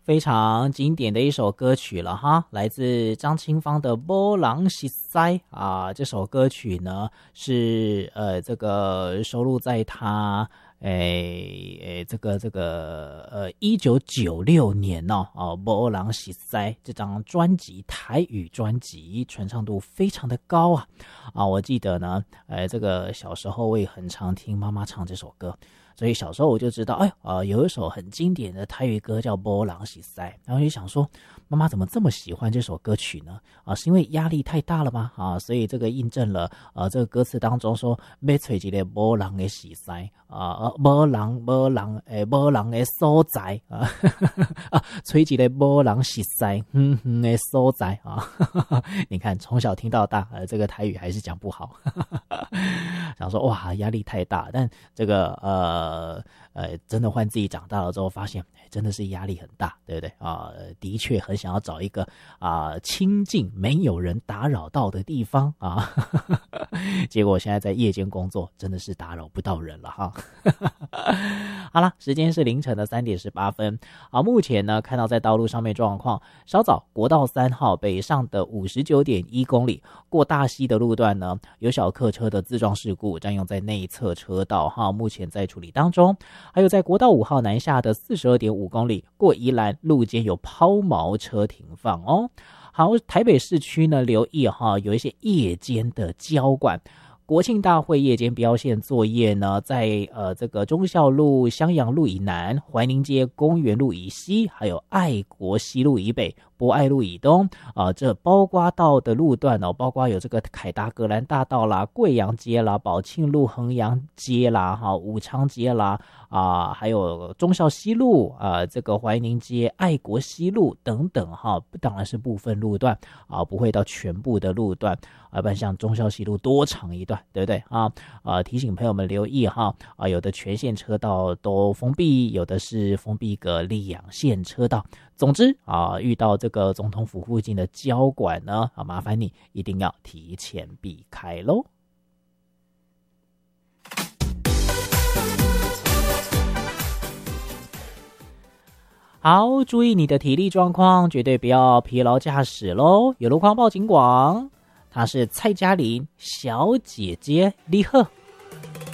非常经典的一首歌曲了哈，来自张清芳的《无人识识》啊。这首歌曲呢是这个收录在他1996年无人识识这张专辑，台语专辑，传唱度非常的高啊。我记得呢这个小时候我也很常听妈妈唱这首歌，所以小时候我就知道有一首很经典的台语歌叫《无人识识》，然后就想说妈妈怎么这么喜欢这首歌曲呢？是因为压力太大了吗？所以这个印证了这个歌词当中说要找一个无人的识识无人的所在找一个无人识识的所在你看从小听到大这个台语还是讲不好想说哇压力太大，但这个真的换自己长大了之后发现真的是压力很大，对不对的确很想要找一个清静没有人打扰到的地方结果现在在夜间工作真的是打扰不到人了哈好了，时间是凌晨的3点18分目前呢看到在道路上面状况，稍早国道3号北上的 59.1 公里过大溪的路段呢有小客车的自撞事故，占用在内侧车道目前在处理当中。还有在国道5号南下的 42.5 公里过宜兰路肩有抛锚车停放好，台北市区呢留意有一些夜间的交管。国庆大会夜间标线作业呢，在这个忠孝路、襄阳路以南、怀宁街、公园路以西，还有爱国西路以北、博爱路以东这包括到的路段包括有这个凯达格兰大道啦、贵阳街啦、宝庆路、衡阳街啦、武昌街啦还有忠孝西路这个怀宁街、爱国西路等等当然是部分路段不会到全部的路段不然像忠孝西路多长一段，对不对提醒朋友们留意有的全线车道都封闭，有的是封闭个2线车道。总之遇到这个总统府附近的交管呢麻烦你一定要提前避开咯。好，注意你的体力状况，绝对不要疲劳驾驶咯。有路况报警广，她是蔡嘉玲小姐姐，你好。